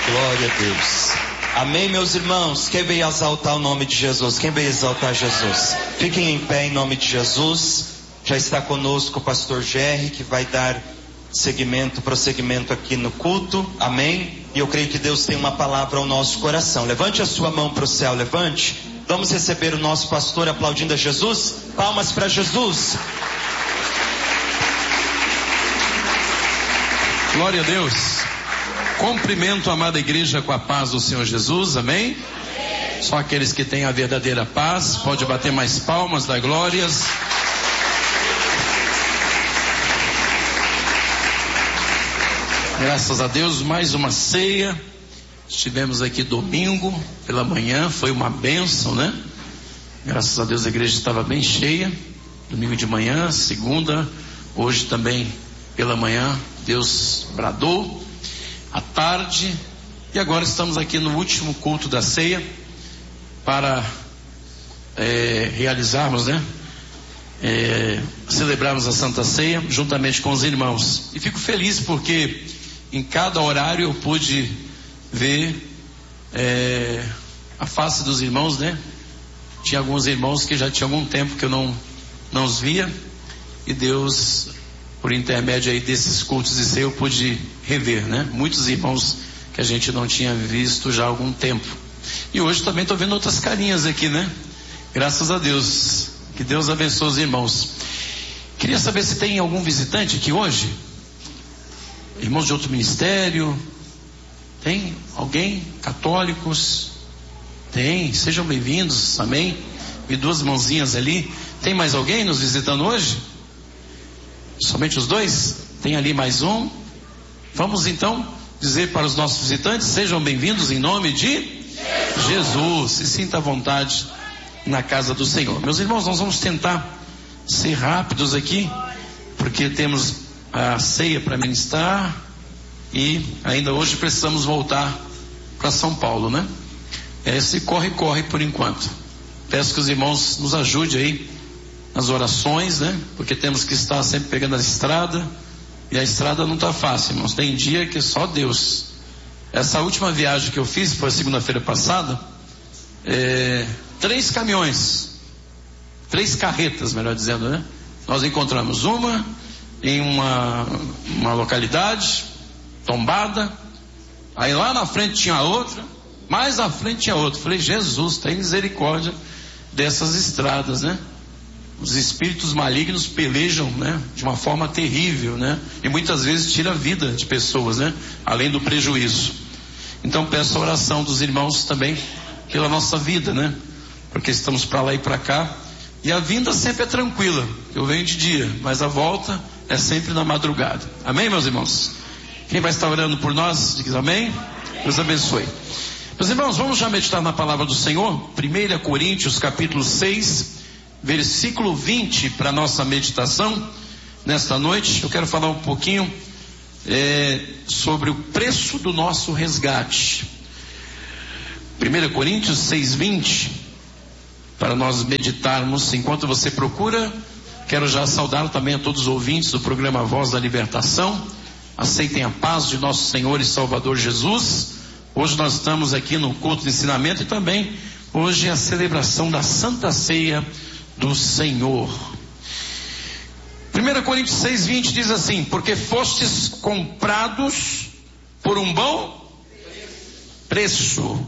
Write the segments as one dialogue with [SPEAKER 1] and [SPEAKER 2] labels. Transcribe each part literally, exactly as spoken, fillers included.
[SPEAKER 1] Glória a Deus. Amém, meus irmãos? Quem veio exaltar o nome de Jesus? Quem veio exaltar Jesus? Fiquem em pé em nome de Jesus. Já está conosco o pastor Jerry, que vai dar seguimento, prosseguimento aqui no culto. Amém? E eu creio que Deus tem uma palavra ao nosso coração. Levante a sua mão para o céu, levante. Vamos receber o nosso pastor aplaudindo a Jesus. Palmas para Jesus.
[SPEAKER 2] Glória a Deus. Cumprimento a amada igreja com a paz do Senhor Jesus, amém? Amém. Só aqueles que têm a verdadeira paz, pode bater mais palmas, dar glórias. Graças a Deus, mais uma ceia. Estivemos aqui domingo pela manhã, foi uma bênção, né? Graças a Deus a igreja estava bem cheia. Domingo de manhã, segunda, hoje também pela manhã, Deus bradou. À tarde, e agora estamos aqui no último culto da ceia para é, realizarmos, né? É, celebrarmos a Santa Ceia juntamente com os irmãos. E fico feliz porque em cada horário eu pude ver é, a face dos irmãos, né? Tinha alguns irmãos que já tinha algum tempo que eu não, não os via, e Deus, por intermédio aí desses cultos de ceia, eu pude rever, né? Muitos irmãos que a gente não tinha visto já há algum tempo. E hoje também estou vendo outras carinhas aqui, né? Graças a Deus. Que Deus abençoe os irmãos. Queria saber se tem algum visitante aqui hoje? Irmãos de outro ministério? Tem alguém? Católicos? Tem, sejam bem-vindos, amém? Vi duas mãozinhas ali. Tem mais alguém nos visitando hoje? Somente os dois? Tem ali mais um? Vamos então dizer para os nossos visitantes: sejam bem-vindos em nome de Jesus. Jesus. Se sinta à vontade na casa do Senhor. Meus irmãos, nós vamos tentar ser rápidos aqui, porque temos a ceia para ministrar e ainda hoje precisamos voltar para São Paulo, né? Esse corre-corre por enquanto. Peço que os irmãos nos ajudem aí nas orações, né? Porque temos que estar sempre pegando a estrada, e a estrada não está fácil, irmãos. Tem dia que só Deus. Essa última viagem que eu fiz, foi segunda-feira passada, é, três caminhões, três carretas, melhor dizendo, né? Nós encontramos uma em uma, uma localidade tombada, aí lá na frente tinha outra, mais à frente tinha outra. Falei: Jesus, tem misericórdia dessas estradas, né? Os espíritos malignos pelejam, né, de uma forma terrível, né? E muitas vezes tira a vida de pessoas, né? Além do prejuízo. Então peço a oração dos irmãos também pela nossa vida, né? Porque estamos para lá e para cá. E a vinda sempre é tranquila. Eu venho de dia, mas a volta é sempre na madrugada. Amém, meus irmãos? Quem vai estar orando por nós, diz amém. Deus abençoe. Meus irmãos, vamos já meditar na palavra do Senhor. primeira Coríntios capítulo seis, versículo vinte, para nossa meditação nesta noite. Eu quero falar um pouquinho é, sobre o preço do nosso resgate. primeira Coríntios seis, vinte, para nós meditarmos. Enquanto você procura, quero já saudar também a todos os ouvintes do programa Voz da Libertação. Aceitem a paz de nosso Senhor e Salvador Jesus. Hoje nós estamos aqui no culto de ensinamento, e também hoje é a celebração da Santa Ceia do Senhor. primeira Coríntios seis, vinte diz assim: porque fostes comprados por um bom preço.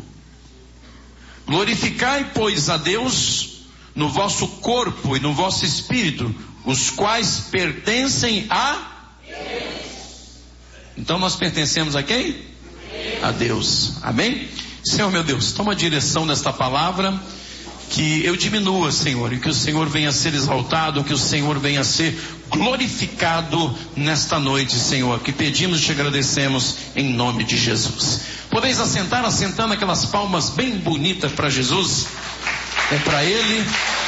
[SPEAKER 2] Glorificai, pois, a Deus no vosso corpo e no vosso espírito, os quais pertencem a Deus. Então nós pertencemos a quem? A Deus. Amém? Senhor meu Deus, toma a direção nesta palavra, que eu diminua, Senhor, e que o Senhor venha a ser exaltado, que o Senhor venha a ser glorificado nesta noite, Senhor, que pedimos e te agradecemos em nome de Jesus. Podeis assentar, assentando aquelas palmas bem bonitas para Jesus. É para Ele.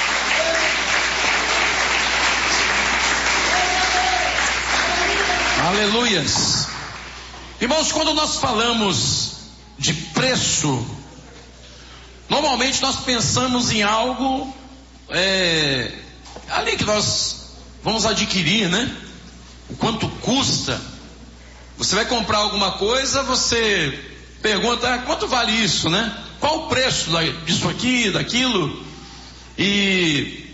[SPEAKER 2] Aleluias. Irmãos, quando nós falamos de preço, normalmente nós pensamos em algo é, ali que nós vamos adquirir, né? O quanto custa. Você vai comprar alguma coisa, você pergunta, ah, quanto vale isso, né? Qual o preço disso aqui, daquilo? E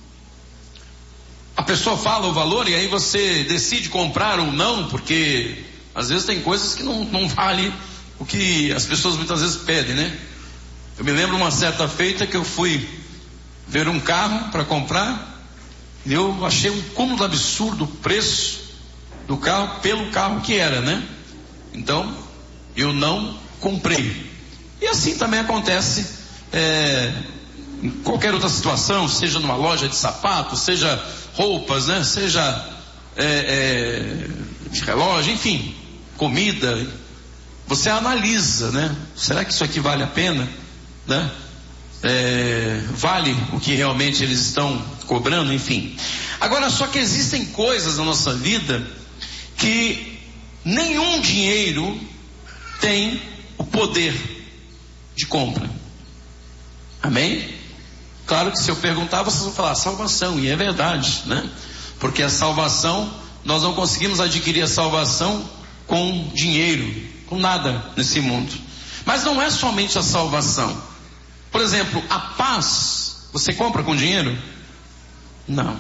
[SPEAKER 2] a pessoa fala o valor e aí você decide comprar ou não, porque às vezes tem coisas que não, não vale o que as pessoas muitas vezes pedem, né? Eu me lembro uma certa feita que eu fui ver um carro para comprar e eu achei um cúmulo absurdo o preço do carro pelo carro que era, né? Então eu não comprei. E assim também acontece é, em qualquer outra situação, seja numa loja de sapatos, seja roupas, né? Seja é, é, de relógio, enfim, comida. Você analisa, né? Será que isso aqui vale a pena, né? É, vale o que realmente eles estão cobrando, enfim. Agora, só que existem coisas na nossa vida que nenhum dinheiro tem o poder de compra. Amém? Claro que se eu perguntar, vocês vão falar salvação, e é verdade, né? Porque a salvação, nós não conseguimos adquirir a salvação com dinheiro, com nada nesse mundo. Mas não é somente a salvação. Por exemplo, a paz, você compra com dinheiro? Não.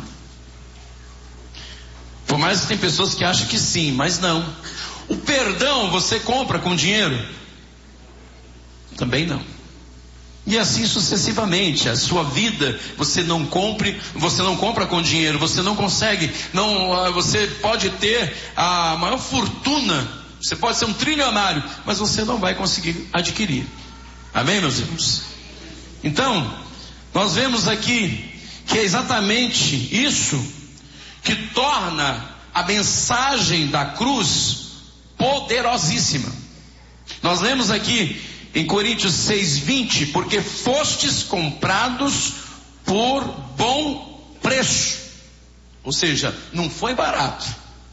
[SPEAKER 2] Por mais que tem pessoas que acham que sim, mas não. O perdão, você compra com dinheiro? Também não. E assim sucessivamente. A sua vida você não compre, você não compra com dinheiro, você não consegue, não, você pode ter a maior fortuna, você pode ser um trilionário, mas você não vai conseguir adquirir. Amém, meus irmãos? Então, nós vemos aqui que é exatamente isso que torna a mensagem da cruz poderosíssima. Nós lemos aqui em Coríntios seis, vinte, porque fostes comprados por bom preço. Ou seja, não foi barato,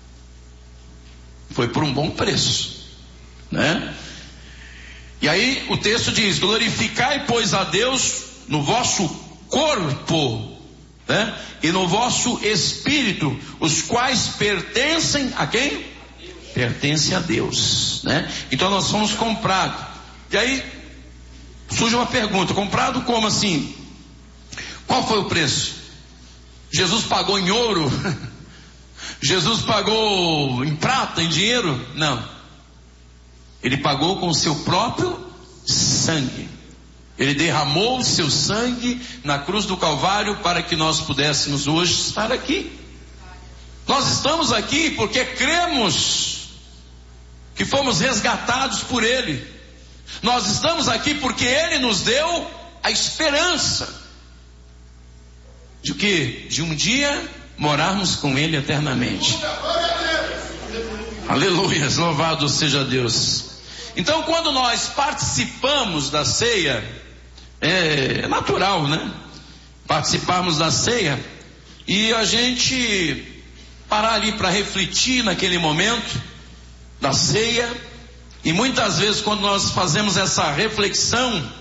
[SPEAKER 2] foi por um bom preço, né? E aí o texto diz: glorificai, pois, a Deus no vosso corpo, né? E no vosso espírito, os quais pertencem a quem? Pertencem a Deus, né? Então nós fomos comprados. E aí surge uma pergunta: comprado como assim? Qual foi o preço? Jesus pagou em ouro? Jesus pagou em prata, em dinheiro? Não. Ele pagou com o seu próprio sangue. Ele derramou o seu sangue na cruz do Calvário para que nós pudéssemos hoje estar aqui. Nós estamos aqui porque cremos que fomos resgatados por Ele. Nós estamos aqui porque Ele nos deu a esperança de que de um dia morarmos com Ele eternamente. Aleluia, louvado seja Deus. Então, quando nós participamos da ceia, é natural, né? Participarmos da ceia e a gente parar ali para refletir naquele momento da ceia. E muitas vezes, quando nós fazemos essa reflexão,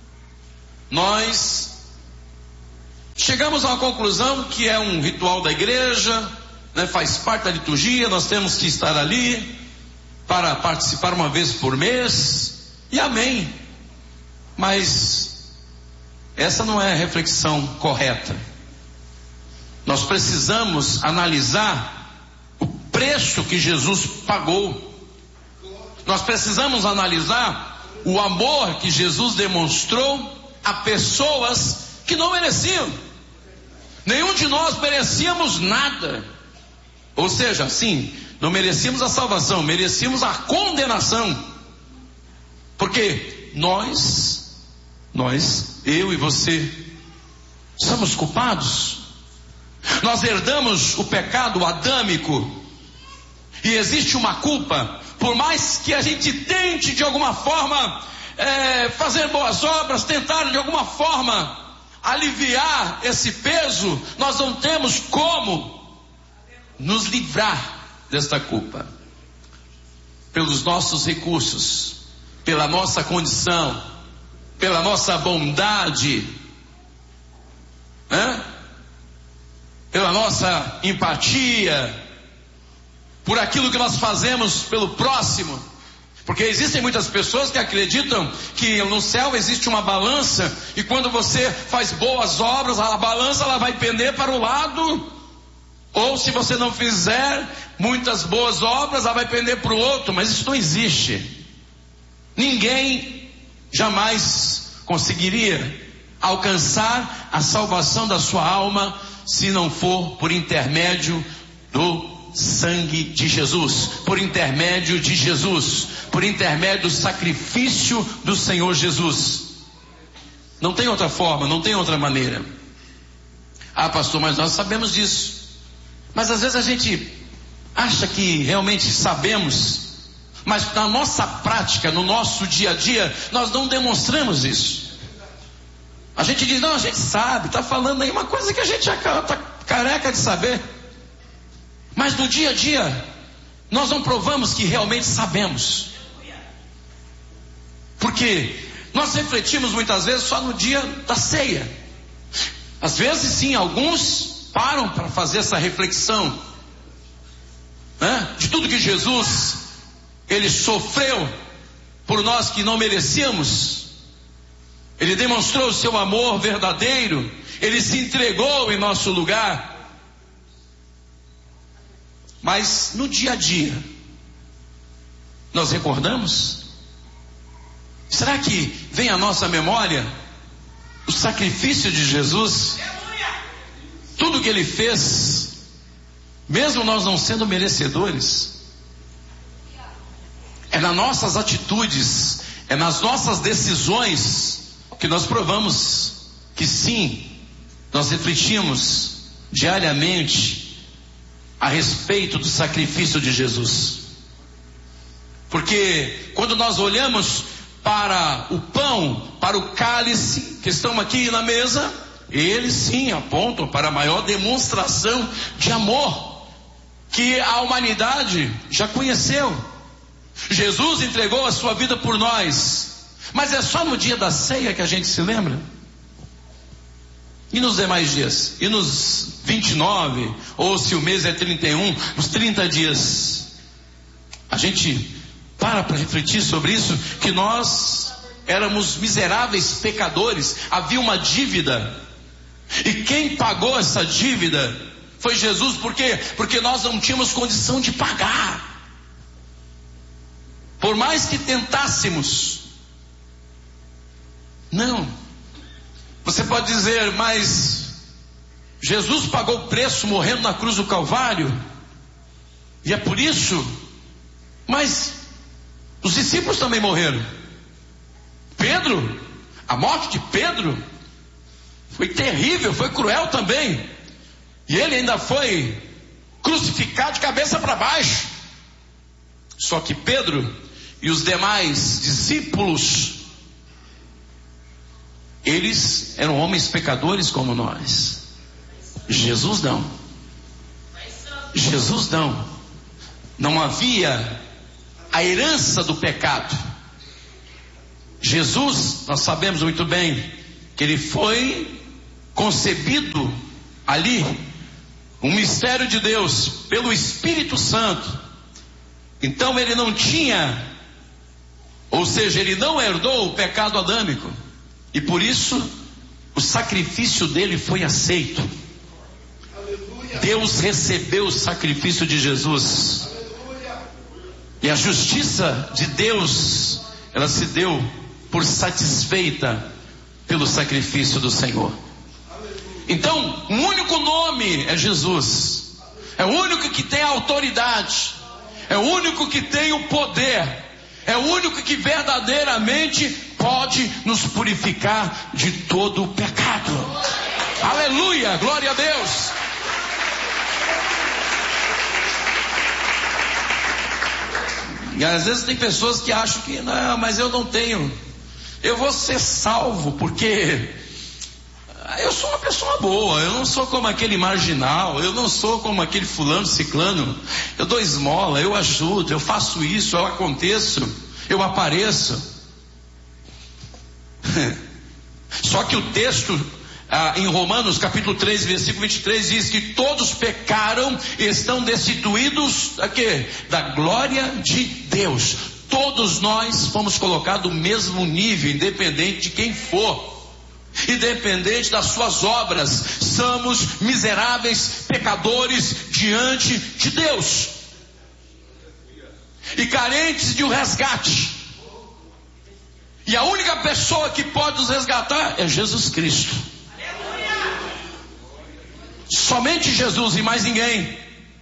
[SPEAKER 2] nós chegamos a uma conclusão que é um ritual da igreja, né? Faz parte da liturgia, nós temos que estar ali para participar uma vez por mês, e amém. Mas essa não é a reflexão correta. Nós precisamos analisar o preço que Jesus pagou. Nós precisamos analisar o amor que Jesus demonstrou a pessoas que não mereciam. Nenhum de nós merecíamos nada. Ou seja, sim, não merecíamos a salvação, merecíamos a condenação. Porque nós, nós, eu e você, somos culpados. Nós herdamos o pecado adâmico. E existe uma culpa. Por mais que a gente tente de alguma forma é, fazer boas obras, tentar de alguma forma aliviar esse peso, nós não temos como nos livrar desta culpa. Pelos nossos recursos, pela nossa condição, pela nossa bondade, né? Pela nossa empatia, por aquilo que nós fazemos pelo próximo, Porque existem muitas pessoas que acreditam que no céu existe uma balança, e quando você faz boas obras, a balança ela vai pender para o lado, ou se você não fizer muitas boas obras, ela vai pender para o outro. Mas isso não existe. Ninguém jamais conseguiria alcançar a salvação da sua alma se não for por intermédio do sangue de Jesus, por intermédio de Jesus, por intermédio do sacrifício do Senhor Jesus. Não tem outra forma, não tem outra maneira. Ah, pastor, mas nós sabemos disso. Mas às vezes a gente acha que realmente sabemos, mas na nossa prática, no nosso dia a dia, nós não demonstramos isso. A gente diz, não, a gente sabe, está falando aí uma coisa que a gente já está careca de saber. Mas no dia a dia, nós não provamos que realmente sabemos. Porque nós refletimos muitas vezes só no dia da ceia. Às vezes sim, alguns param para fazer essa reflexão, né? De tudo que Jesus, Ele sofreu por nós que não merecíamos. Ele demonstrou o seu amor verdadeiro, Ele se entregou em nosso lugar. Mas no dia a dia, nós recordamos? Será que vem à nossa memória o sacrifício de Jesus? Tudo que Ele fez, mesmo nós não sendo merecedores. É nas nossas atitudes, é nas nossas decisões que nós provamos que sim, nós refletimos diariamente a respeito do sacrifício de Jesus. Porque quando nós olhamos para o pão, para o cálice que estão aqui na mesa, eles sim apontam para a maior demonstração de amor que a humanidade já conheceu. Jesus entregou a sua vida por nós, mas é só no dia da ceia que a gente se lembra? E nos demais dias? E nos vinte e nove? Ou se o mês é trinta e um, nos trinta dias? A gente para para refletir sobre isso, que nós éramos miseráveis pecadores, havia uma dívida, e quem pagou essa dívida foi Jesus. Por quê? Porque nós não tínhamos condição de pagar. Por mais que tentássemos, não. Você pode dizer, mas Jesus pagou o preço morrendo na cruz do Calvário, e é por isso. Mas os discípulos também morreram. Pedro, a morte de Pedro foi terrível, foi cruel também, e ele ainda foi crucificado de cabeça para baixo. Só que Pedro e os demais discípulos, eles eram homens pecadores como nós. Jesus não. Jesus não. Não havia a herança do pecado. Jesus, nós sabemos muito bem que Ele foi concebido ali, um mistério de Deus, pelo Espírito Santo. Então Ele não tinha, ou seja, Ele não herdou o pecado adâmico. E por isso, o sacrifício dele foi aceito. Aleluia. Deus recebeu o sacrifício de Jesus. Aleluia. E a justiça de Deus, ela se deu por satisfeita pelo sacrifício do Senhor. Aleluia. Então, o único nome é Jesus. É o único que tem a autoridade. É o único que tem o poder. É o único que verdadeiramente pode nos purificar de todo o pecado. Aleluia, glória a Deus. E às vezes tem pessoas que acham que não, mas eu não tenho, eu vou ser salvo porque eu sou uma pessoa boa, eu não sou como aquele marginal, eu não sou como aquele fulano ciclano, eu dou esmola, eu ajudo, eu faço isso, eu aconteço, eu apareço. Só que o texto ah, em Romanos capítulo três, versículo vinte e três diz que todos pecaram e estão destituídos da quê? Da glória de Deus. Todos nós fomos colocados no mesmo nível, independente de quem for, independente das suas obras. Somos miseráveis pecadores diante de Deus e carentes de um resgate. E a única pessoa que pode nos resgatar é Jesus Cristo. Somente Jesus e mais ninguém.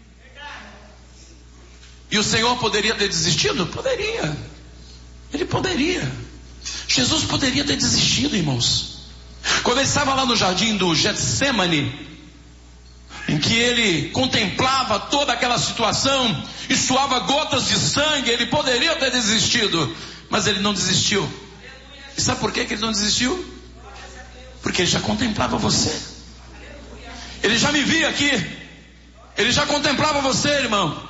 [SPEAKER 2] E o Senhor poderia ter desistido? Poderia. Ele poderia. Jesus poderia ter desistido, irmãos. Quando ele estava lá no jardim do Getsêmani, em que ele contemplava toda aquela situação e suava gotas de sangue, ele poderia ter desistido, mas ele não desistiu. E sabe por que que ele não desistiu? Porque ele já contemplava você. Ele já me via aqui. Ele já contemplava você, irmão.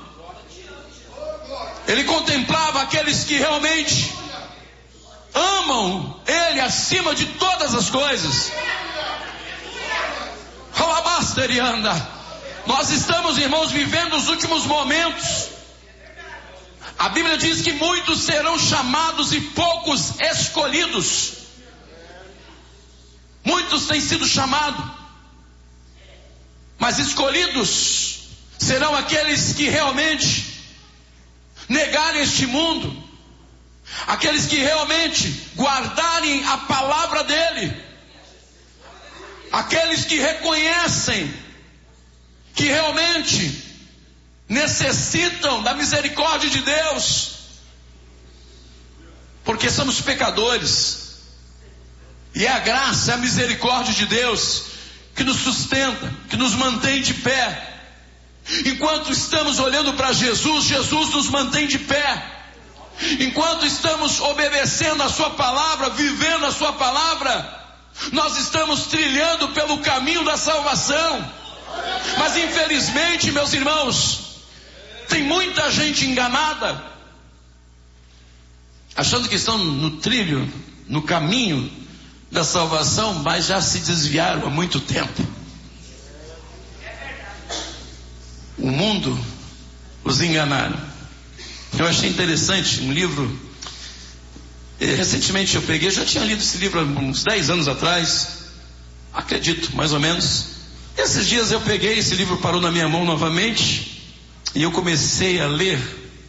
[SPEAKER 2] Ele contemplava aqueles que realmente amam Ele acima de todas as coisas. Nós estamos, irmãos, vivendo os últimos momentos. A Bíblia diz que muitos serão chamados e poucos escolhidos. Muitos têm sido chamados, mas escolhidos serão aqueles que realmente negarem este mundo, aqueles que realmente guardarem a palavra dele, aqueles que reconhecem que realmente necessitam da misericórdia de Deus, porque somos pecadores, e é a graça, é a misericórdia de Deus que nos sustenta, que nos mantém de pé. Enquanto estamos olhando para Jesus, Jesus nos mantém de pé. Enquanto estamos obedecendo a sua palavra, vivendo a sua palavra, nós estamos trilhando pelo caminho da salvação. Mas infelizmente, meus irmãos, tem muita gente enganada, achando que estão no trilho, no caminho da salvação, mas já se desviaram há muito tempo. O mundo os enganaram. Eu achei interessante um livro, recentemente eu peguei, já tinha lido esse livro há uns dez anos atrás, acredito, mais ou menos. Esses dias eu peguei, esse livro parou na minha mão novamente, e eu comecei a ler,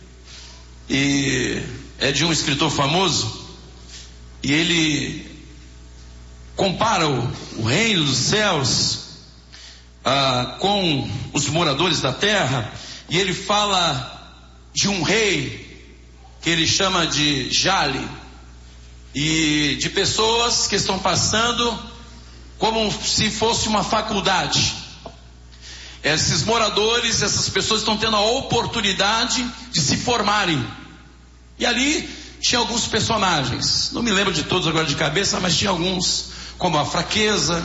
[SPEAKER 2] e é de um escritor famoso, e ele compara o, o reino dos céus ah, com os moradores da terra, e ele fala de um rei que ele chama de Jale, e de pessoas que estão passando como se fosse uma faculdade. Esses moradores, essas pessoas estão tendo a oportunidade de se formarem, e ali tinha alguns personagens, não me lembro de todos agora de cabeça, mas tinha alguns, como a fraqueza,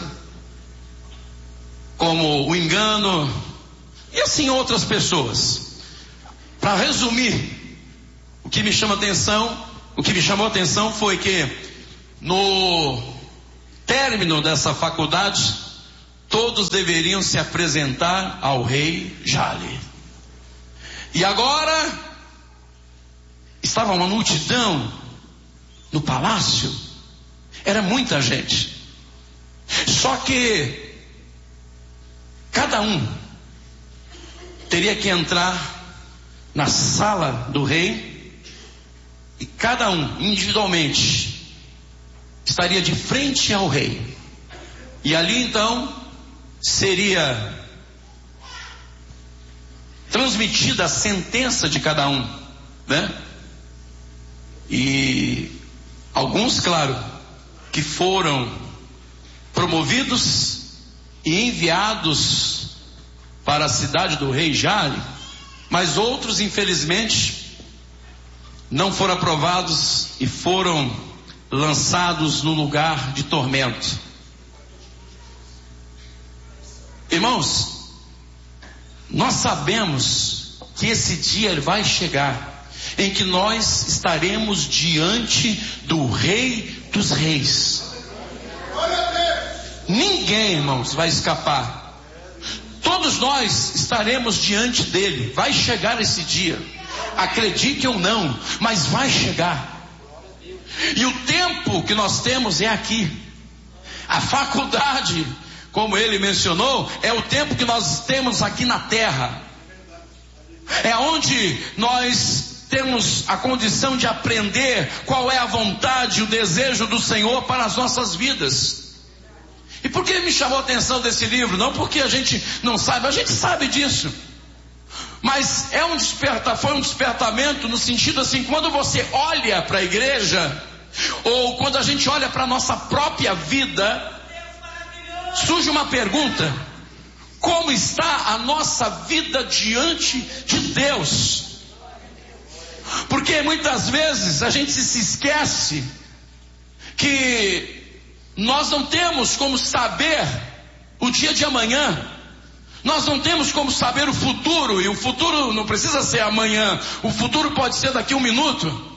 [SPEAKER 2] como o engano, e assim outras pessoas. Para resumir, o que me chama atenção, o que me chamou a atenção foi que no término dessa faculdade, todos deveriam se apresentar ao rei Jale. E agora estava uma multidão no palácio, era muita gente. Só que cada um teria que entrar na sala do rei, e cada um individualmente estaria de frente ao rei, e ali então seria transmitida a sentença de cada um, né? E alguns, claro, que foram promovidos e enviados para a cidade do rei Jale, mas outros, infelizmente, não foram aprovados e foram lançados no lugar de tormento. Irmãos, nós sabemos que esse dia vai chegar, em que nós estaremos diante do Rei dos Reis. Ninguém, irmãos, vai escapar. Todos nós estaremos diante dele. Vai chegar esse dia. Acredite ou não, mas vai chegar. E o tempo que nós temos é aqui. A faculdade, como ele mencionou, é o tempo que nós temos aqui na terra. É onde nós temos a condição de aprender qual é a vontade, o desejo do Senhor para as nossas vidas. E por que me chamou a atenção desse livro? Não porque a gente não sabe, a gente sabe disso. Mas é um desperta, foi um despertamento no sentido assim, quando você olha para a igreja, ou quando a gente olha para a nossa própria vida, surge uma pergunta: como está a nossa vida diante de Deus? Porque muitas vezes a gente se esquece que nós não temos como saber o dia de amanhã. Nós não temos como saber o futuro, e o futuro não precisa ser amanhã, o futuro pode ser daqui a um minuto.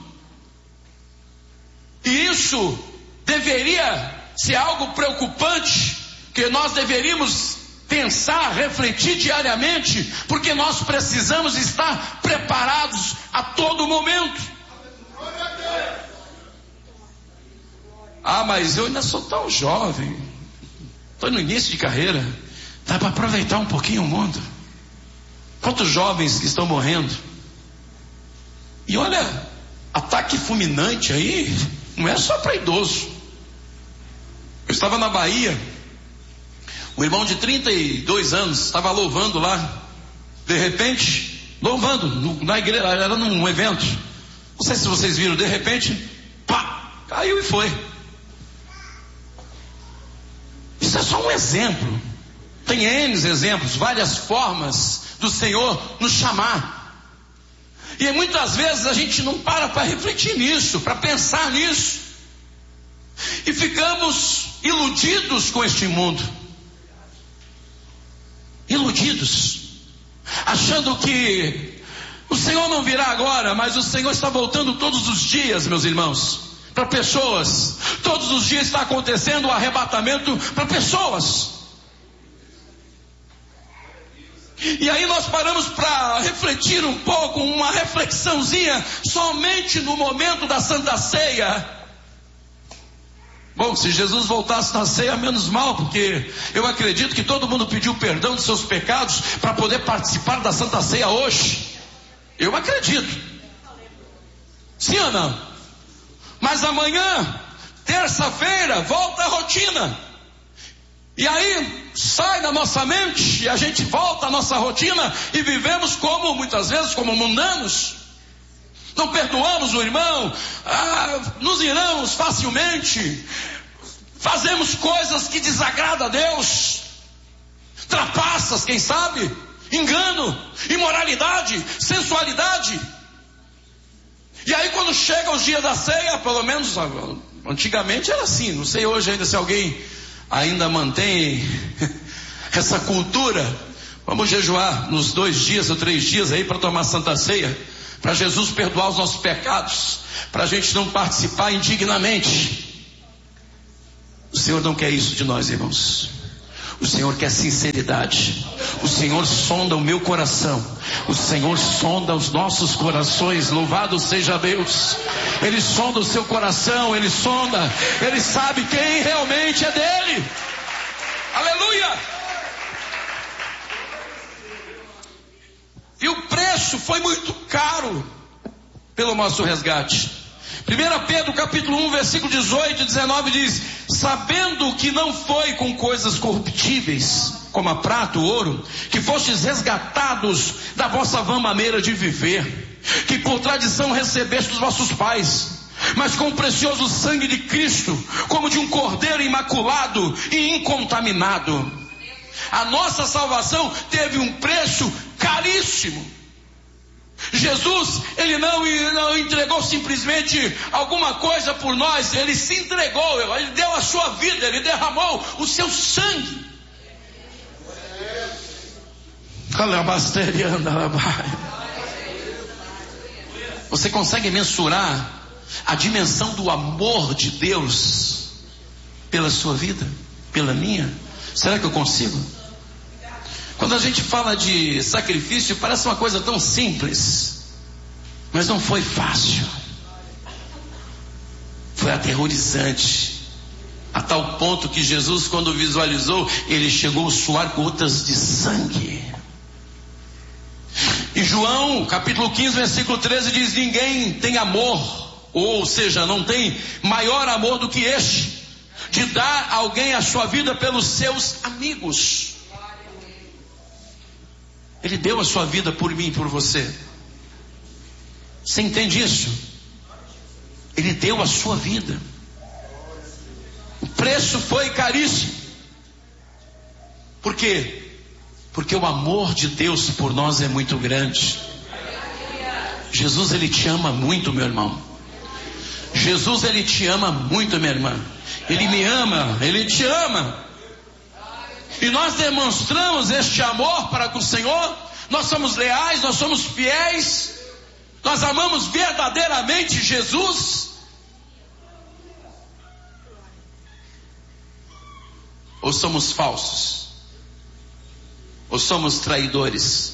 [SPEAKER 2] E isso deveria ser algo preocupante, que nós deveríamos pensar, refletir diariamente, porque nós precisamos estar preparados a todo momento. Ah, mas eu ainda sou tão jovem, estou no início de carreira, dá para aproveitar um pouquinho o mundo. Quantos jovens que estão morrendo? E olha, ataque fulminante aí, não é só para idoso. Eu estava na Bahia, um irmão de trinta e dois anos estava louvando lá, de repente, louvando na igreja, era num evento, não sei se vocês viram, de repente, pá, caiu e foi. Isso é só um exemplo. Tem N exemplos, várias formas do Senhor nos chamar. E muitas vezes a gente não para para refletir nisso, para pensar nisso. E ficamos iludidos com este mundo. Iludidos. Achando que o Senhor não virá agora, mas o Senhor está voltando todos os dias, meus irmãos. Para pessoas. Todos os dias está acontecendo o arrebatamento para pessoas. E aí nós paramos para refletir um pouco, uma reflexãozinha, somente no momento da Santa Ceia. Bom, se Jesus voltasse na ceia, menos mal, porque eu acredito que todo mundo pediu perdão de seus pecados para poder participar da Santa Ceia hoje. Eu acredito. Sim ou não? Mas amanhã, terça-feira, volta a rotina. E aí sai da nossa mente e a gente volta à nossa rotina e vivemos como, muitas vezes, como mundanos. Não perdoamos o irmão, ah, nos iramos facilmente, fazemos coisas que desagradam a Deus, trapaças, quem sabe, engano, imoralidade, sensualidade. E aí quando chega os dias da ceia, pelo menos antigamente era assim, não sei hoje ainda se alguém ainda mantém essa cultura. Vamos jejuar nos dois dias ou três dias aí para tomar Santa Ceia, para Jesus perdoar os nossos pecados, para a gente não participar indignamente. O Senhor não quer isso de nós, irmãos. O Senhor quer sinceridade. O Senhor sonda o meu coração. O Senhor sonda os nossos corações. Louvado seja Deus. Ele sonda o seu coração. Ele sonda. Ele sabe quem realmente é dele. Aleluia. E o preço foi muito caro pelo nosso resgate. primeira Pedro capítulo um, versículo dezoito e dezenove diz: sabendo que não foi com coisas corruptíveis, como a prata, o ouro, que fostes resgatados da vossa vã maneira de viver, que por tradição recebeste dos vossos pais, mas com o precioso sangue de Cristo, como de um cordeiro imaculado e incontaminado. A nossa salvação teve um preço caríssimo. Jesus, ele não, não entregou simplesmente alguma coisa por nós, ele se entregou, ele deu a sua vida, ele derramou o seu sangue. Você consegue mensurar a dimensão do amor de Deus pela sua vida, pela minha? Será que eu consigo? Quando a gente fala de sacrifício, parece uma coisa tão simples. Mas não foi fácil. Foi aterrorizante. A tal ponto que Jesus, quando visualizou, ele chegou a suar gotas de sangue. Em João, capítulo quinze, versículo treze, diz: ninguém tem amor, ou seja, não tem maior amor do que este, de dar alguém a sua vida pelos seus amigos. Ele deu a sua vida por mim e por você. Você entende isso? Ele deu a sua vida. O preço foi caríssimo. Por quê? Porque o amor de Deus por nós é muito grande. Jesus, ele te ama muito, meu irmão. Jesus, ele te ama muito, minha irmã. Ele me ama, ele te ama. E nós demonstramos este amor para com o Senhor. Nós somos leais, nós somos fiéis. Nós amamos verdadeiramente Jesus. Ou somos falsos? Ou somos traidores?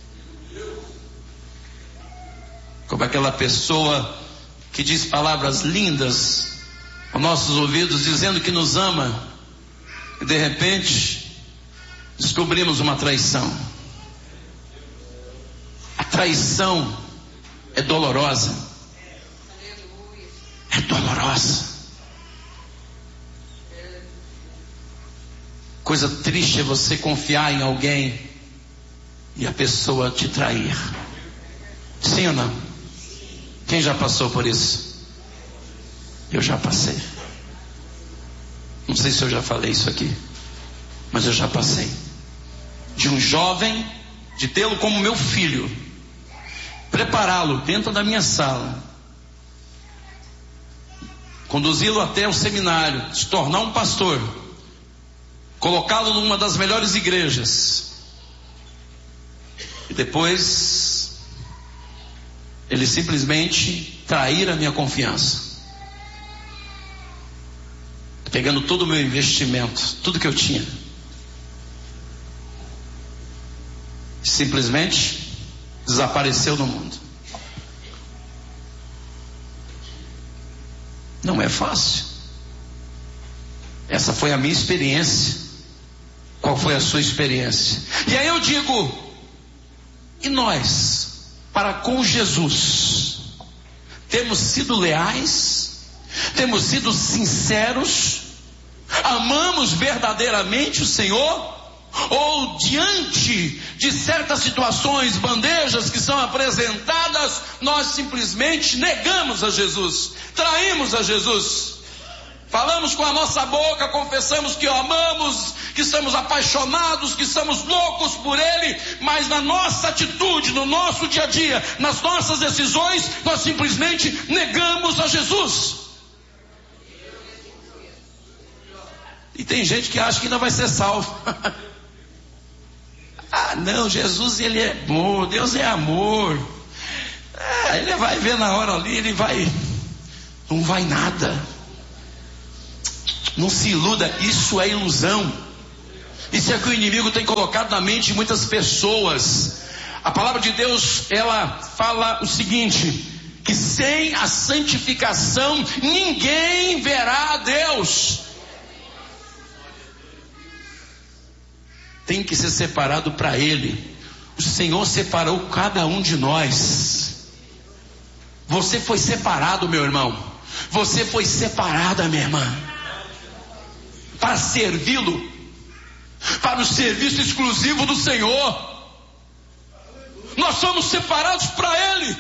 [SPEAKER 2] Como aquela pessoa que diz palavras lindas aos nossos ouvidos, dizendo que nos ama, e de repente descobrimos uma traição. A traição é dolorosa. É dolorosa. Coisa triste é você confiar em alguém e a pessoa te trair. Sim ou não? Quem já passou por isso? Eu já passei. Não sei se eu já falei isso aqui, mas eu já passei. De um jovem, de tê-lo como meu filho, prepará-lo dentro da minha sala, conduzi-lo até o seminário, se tornar um pastor, colocá-lo numa das melhores igrejas, e depois ele simplesmente trair a minha confiança, pegando todo o meu investimento, tudo que eu tinha, simplesmente desapareceu do mundo. Não é fácil. Essa foi a minha experiência. Qual foi a sua experiência? E aí eu digo, e nós, para com Jesus, temos sido leais? Temos sido sinceros? Amamos verdadeiramente o Senhor? Ou diante de certas situações, bandejas que são apresentadas, nós simplesmente negamos a Jesus, traímos a Jesus? Falamos com a nossa boca, confessamos que o amamos, que estamos apaixonados, que estamos loucos por Ele, mas na nossa atitude, no nosso dia a dia, nas nossas decisões, nós simplesmente negamos a Jesus. E tem gente que acha que ainda vai ser salvo. Ah, não, Jesus, ele é bom, Deus é amor. Ah, ele vai ver na hora ali, ele vai, não vai nada. Não se iluda, isso é ilusão. Isso é que o inimigo tem colocado na mente de muitas pessoas. A palavra de Deus, ela fala o seguinte: que sem a santificação ninguém verá a Deus. Tem que ser separado para Ele. O Senhor separou cada um de nós. Você foi separado, meu irmão. Você foi separada, minha irmã, para servi-lo, para o serviço exclusivo do Senhor. Nós somos separados para Ele.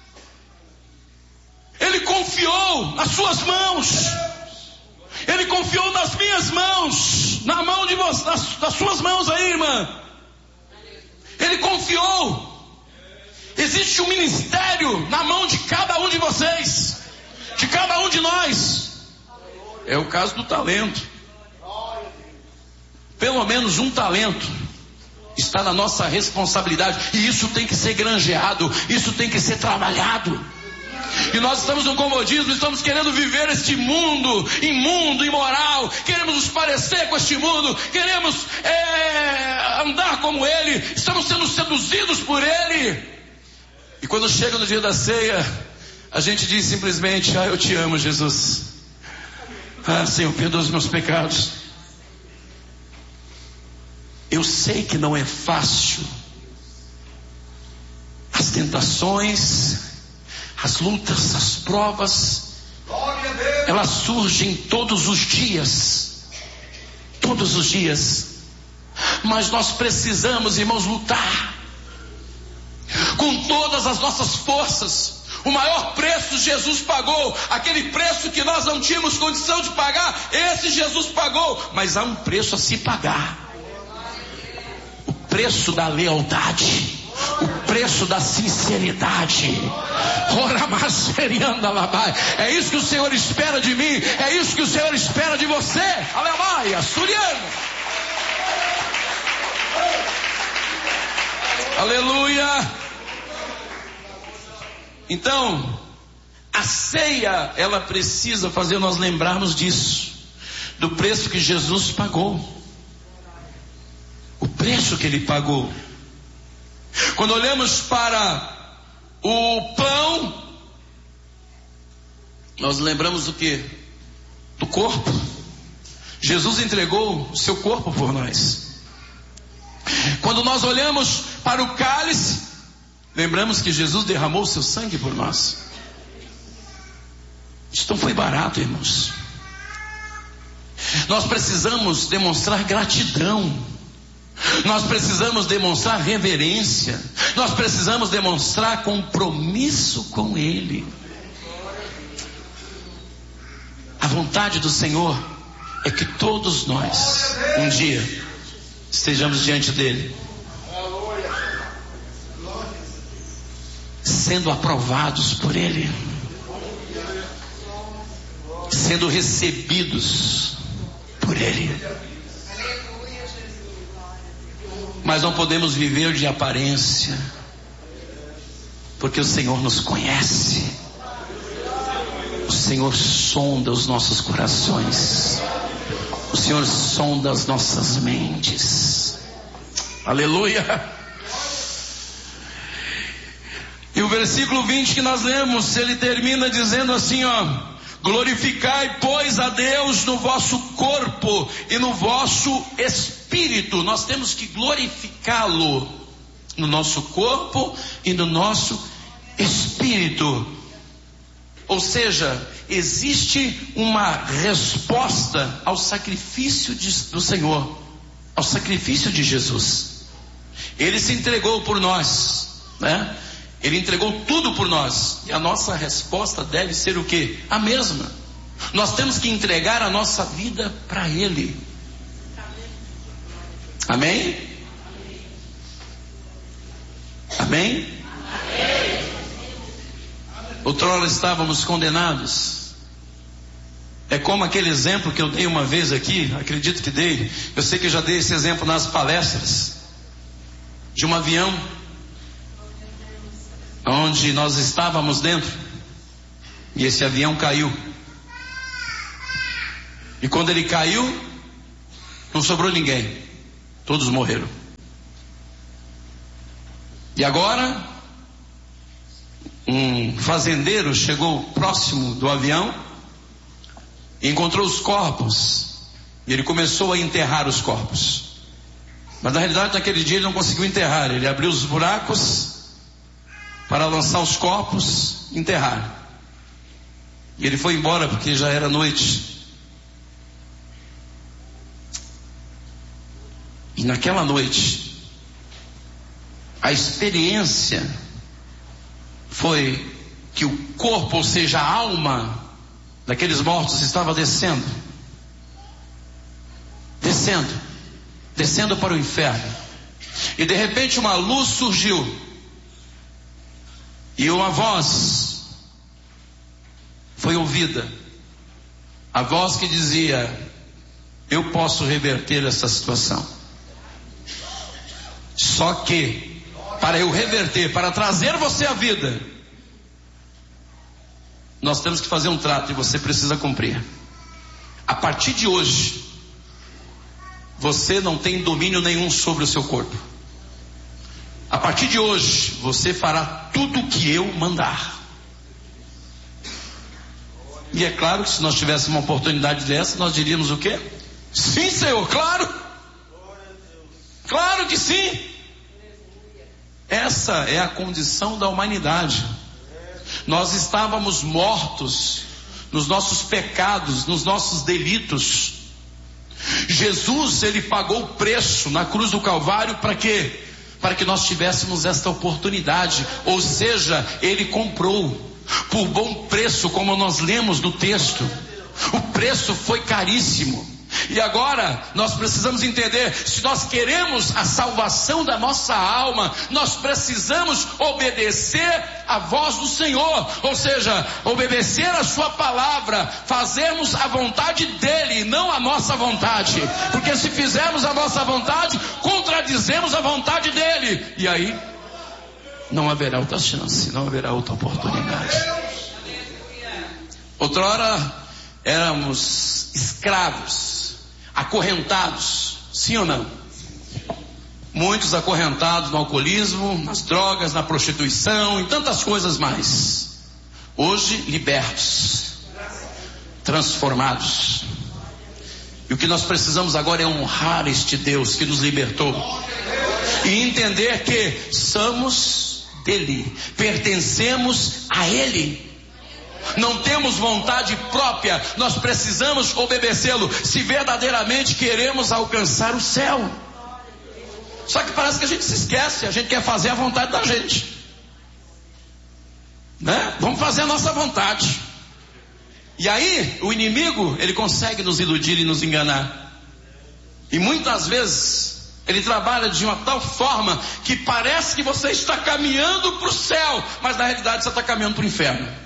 [SPEAKER 2] Ele confiou nas suas mãos. Ele confiou nas minhas mãos, na mão de você, nas, nas suas mãos aí, irmã. Ele confiou. Existe um ministério na mão de cada um de vocês, de cada um de nós. É o caso do talento. Pelo menos um talento está na nossa responsabilidade, e isso tem que ser granjeado, isso tem que ser trabalhado. E nós estamos no comodismo, estamos querendo viver este mundo imundo, imoral, queremos nos parecer com este mundo, queremos é, andar como ele, estamos sendo seduzidos por ele. E quando chega no dia da ceia, a gente diz simplesmente: ah, eu te amo, Jesus. Ah, Senhor, perdoa os meus pecados. Eu sei que não é fácil. As tentações, as lutas, as provas, elas surgem todos os dias. Todos os dias. Mas nós precisamos, irmãos, lutar com todas as nossas forças. O maior preço Jesus pagou, aquele preço que nós não tínhamos condição de pagar, esse Jesus pagou. Mas há um preço a se pagar: o preço da lealdade, o preço da sinceridade. É isso que o Senhor espera de mim, é isso que o Senhor espera de você. Aleluia, Suriano. Aleluia. Então, a ceia, ela precisa fazer nós lembrarmos disso, do preço que Jesus pagou, o preço que Ele pagou. Quando olhamos para o pão, nós lembramos do que? Do corpo. Jesus entregou o seu corpo por nós. Quando nós olhamos para o cálice, lembramos que Jesus derramou o seu sangue por nós. Isso não foi barato, irmãos. Nós precisamos demonstrar gratidão. Nós precisamos demonstrar reverência. Nós precisamos demonstrar compromisso com Ele. A vontade do Senhor é que todos nós, um dia, estejamos diante dEle, sendo aprovados por Ele, sendo recebidos por Ele. Mas não podemos viver de aparência, porque o Senhor nos conhece. O Senhor sonda os nossos corações. O Senhor sonda as nossas mentes. Aleluia. E o versículo vinte que nós lemos, ele termina dizendo assim, ó: glorificai, pois, a Deus no vosso corpo e no vosso espírito. Nós temos que glorificá-lo no nosso corpo e no nosso espírito. Ou seja, existe uma resposta ao sacrifício de, do Senhor, ao sacrifício de Jesus. Ele se entregou por nós, né? Ele entregou tudo por nós. E a nossa resposta deve ser o quê? A mesma. Nós temos que entregar a nossa vida para Ele. Amém? Amém? Amém? Outrora estávamos condenados. É como aquele exemplo que eu dei uma vez aqui, acredito que dei. Eu sei que já dei esse exemplo nas palestras. De um avião onde nós estávamos dentro, e esse avião caiu. E quando ele caiu, não sobrou ninguém, todos morreram. E agora, um fazendeiro chegou próximo do avião e encontrou os corpos, e ele começou a enterrar os corpos. Mas na realidade, naquele dia ele não conseguiu enterrar. Ele abriu os buracos para lançar os corpos e enterrar. E ele foi embora porque já era noite. E naquela noite, a experiência foi que o corpo, ou seja, a alma daqueles mortos estava descendo. Descendo. Descendo para o inferno. E de repente uma luz surgiu. E uma voz foi ouvida. A voz que dizia: eu posso reverter essa situação. Só que, para eu reverter, para trazer você à vida, nós temos que fazer um trato e você precisa cumprir. A partir de hoje, você não tem domínio nenhum sobre o seu corpo. A partir de hoje, você fará tudo o que eu mandar. E é claro que se nós tivéssemos uma oportunidade dessa, nós diríamos o quê? Sim, Senhor, claro. Claro que sim. Essa é a condição da humanidade. Nós estávamos mortos nos nossos pecados, nos nossos delitos. Jesus, ele pagou o preço na cruz do Calvário para quê? Para que nós tivéssemos esta oportunidade. Ou seja, ele comprou por bom preço, como nós lemos no texto. O preço foi caríssimo. E agora nós precisamos entender, se nós queremos a salvação da nossa alma, nós precisamos obedecer a voz do Senhor, ou seja, obedecer a sua palavra, fazermos a vontade dele, não a nossa vontade, porque se fizermos a nossa vontade, contradizemos a vontade dele, e aí não haverá outra chance, não haverá outra oportunidade. Outrora éramos escravos, acorrentados, sim ou não? Muitos acorrentados no alcoolismo, nas drogas, na prostituição, em tantas coisas mais. Hoje libertos, transformados. E o que nós precisamos agora é honrar este Deus que nos libertou e entender que somos dele, pertencemos a ele. Não temos vontade própria, nós precisamos obedecê-lo se verdadeiramente queremos alcançar o céu. Só que parece que a gente se esquece, a gente quer fazer a vontade da gente, né? Vamos fazer a nossa vontade. E aí o inimigo, ele consegue nos iludir e nos enganar. E muitas vezes ele trabalha de uma tal forma que parece que você está caminhando para o céu, mas na realidade você está caminhando para o inferno.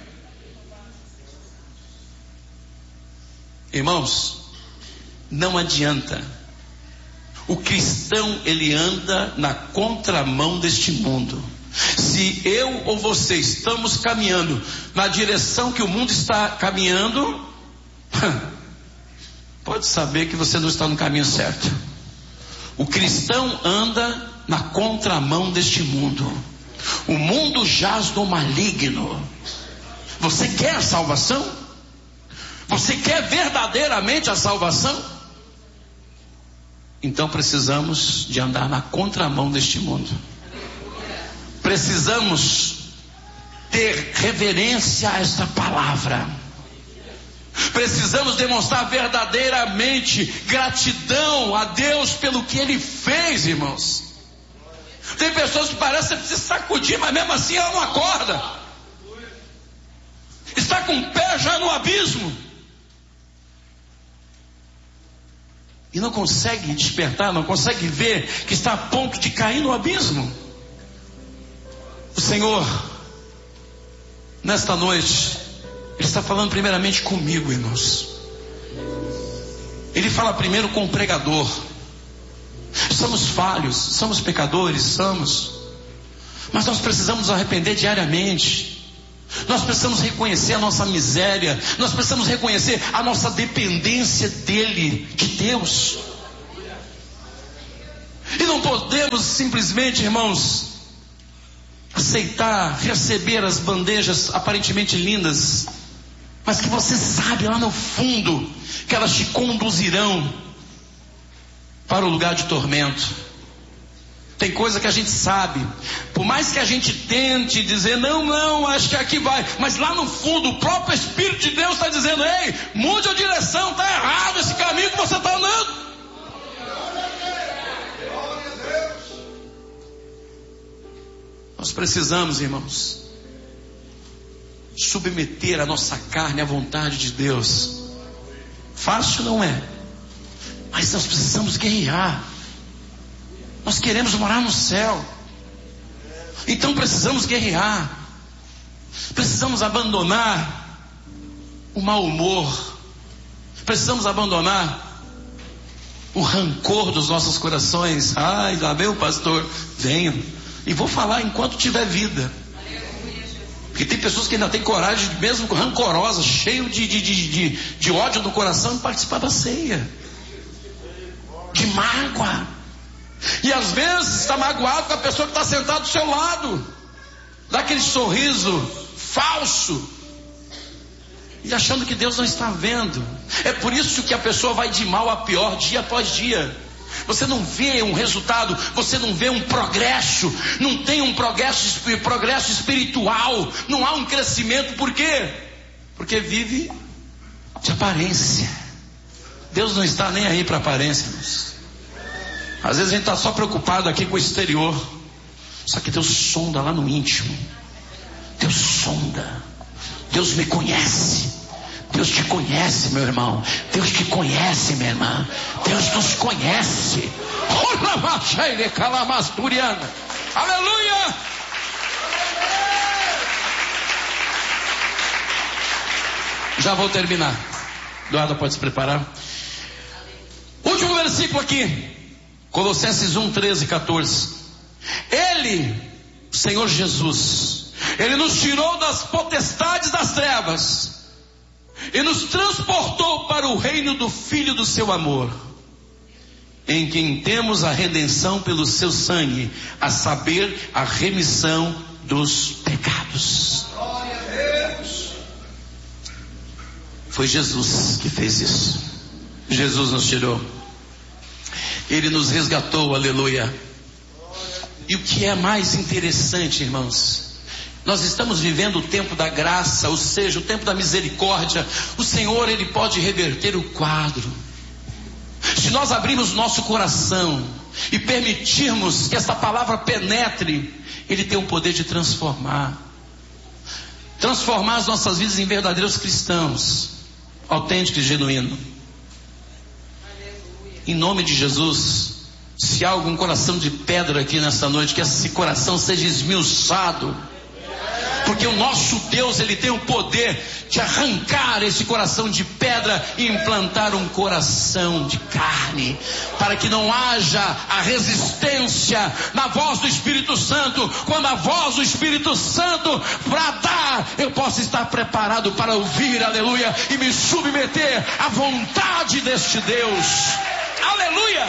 [SPEAKER 2] Irmãos, não adianta. O cristão, ele anda na contramão deste mundo. Se eu ou você estamos caminhando na direção que o mundo está caminhando, pode saber que você não está no caminho certo. O cristão anda na contramão deste mundo. O mundo jaz no maligno. Você quer a salvação? Você quer verdadeiramente a salvação? Então precisamos de andar na contramão deste mundo. Precisamos ter reverência a esta palavra. Precisamos demonstrar verdadeiramente gratidão a Deus pelo que Ele fez, irmãos. Tem pessoas que parecem se sacudir, mas mesmo assim ela não acorda. Está com o pé já no abismo. E não consegue despertar, não consegue ver que está a ponto de cair no abismo. O Senhor, nesta noite, Ele está falando primeiramente comigo, irmãos. Ele fala primeiro com o pregador. Somos falhos, somos pecadores, somos. Mas nós precisamos nos arrepender diariamente. Nós precisamos reconhecer a nossa miséria. Nós precisamos reconhecer a nossa dependência dele, de Deus. E não podemos simplesmente, irmãos, aceitar, receber as bandejas aparentemente lindas, mas que você sabe lá no fundo que elas te conduzirão para o lugar de tormento. Tem coisa que a gente sabe, por mais que a gente tente dizer, não, não, acho que aqui vai, mas lá no fundo o próprio Espírito de Deus está dizendo, ei, mude a direção, está errado esse caminho que você está andando. Nós precisamos, irmãos, submeter a nossa carne à vontade de Deus. Fácil não é, mas nós precisamos guerrear. Nós queremos morar no céu. Então precisamos guerrear. Precisamos abandonar o mau humor. Precisamos abandonar o rancor dos nossos corações. Ai, lá vem o pastor. Venho. E vou falar enquanto tiver vida. Porque tem pessoas que ainda têm coragem, mesmo rancorosas, cheio de, de, de, de, de ódio no coração, de participar da ceia. De mágoa. E às vezes está magoado com a pessoa que está sentada do seu lado. Dá aquele sorriso falso. E achando que Deus não está vendo. É por isso que a pessoa vai de mal a pior dia após dia. Você não vê um resultado, você não vê um progresso, não tem um progresso, progresso espiritual, não há um crescimento. Por quê? Porque vive de aparência. Deus não está nem aí para aparência, irmãos. Às vezes a gente está só preocupado aqui com o exterior, só que Deus sonda lá no íntimo. Deus sonda. Deus me conhece. Deus te conhece, meu irmão. Deus te conhece, minha irmã. Deus nos conhece. Aleluia! Já vou terminar. Eduardo, pode se preparar. Último versículo aqui. Colossenses um, treze e quatorze. Ele, Senhor Jesus, Ele nos tirou das potestades das trevas e nos transportou para o reino do Filho do seu amor, em quem temos a redenção pelo seu sangue, a saber, a remissão dos pecados. Glória a Deus. Foi Jesus que fez isso. Jesus nos tirou. Ele nos resgatou, aleluia. E o que é mais interessante, irmãos, nós estamos vivendo o tempo da graça, ou seja, o tempo da misericórdia. O Senhor, Ele pode reverter o quadro. Se nós abrirmos nosso coração e permitirmos que essa palavra penetre, Ele tem o poder de transformar. Transformar as nossas vidas em verdadeiros cristãos, autênticos e genuínos. Em nome de Jesus, se há algum coração de pedra aqui nesta noite, que esse coração seja esmiuçado, porque o nosso Deus, Ele tem o poder de arrancar esse coração de pedra e implantar um coração de carne, para que não haja a resistência na voz do Espírito Santo. Quando a voz do Espírito Santo bradar, eu posso estar preparado para ouvir, aleluia, e me submeter à vontade deste Deus. Aleluia!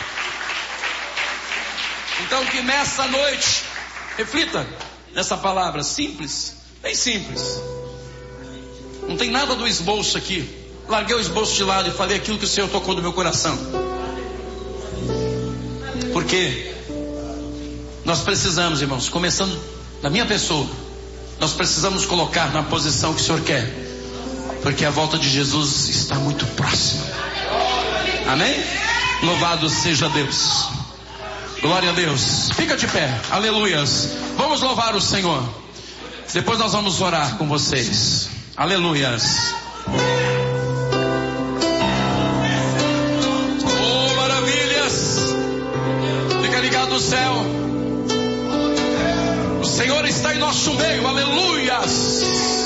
[SPEAKER 2] Então que nessa noite, reflita nessa palavra simples, bem simples. Não tem nada do esboço aqui. Larguei o esboço de lado e falei aquilo que o Senhor tocou no meu coração. Porque nós precisamos, irmãos, começando da minha pessoa, nós precisamos colocar na posição que o Senhor quer, porque a volta de Jesus está muito próxima. Amém? Louvado seja Deus. Glória a Deus. Fica de pé. Aleluias. Vamos louvar o Senhor. Depois nós vamos orar com vocês. Aleluias. Oh, maravilhas. Fica ligado no céu. O Senhor está em nosso meio. Aleluias.